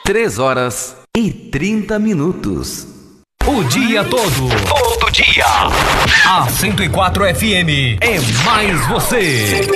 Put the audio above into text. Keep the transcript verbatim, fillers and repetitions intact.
Três horas e trinta minutos. O dia todo. Todo dia. A cento e quatro F M é mais você.